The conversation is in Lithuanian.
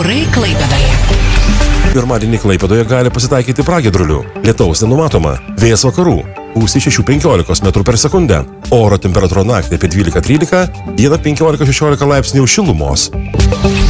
Orai Klaipėdoje. Pirmadienį Klaipėdoje gali pasitaikyti pragiedrulių. Lietaus nenumatoma. Vėjas vakarų. Gūsiai 6–15 metrų per sekundę. Oro temperatūra naktį apie 12–13, dieną 15–16 laipsnių šilumos.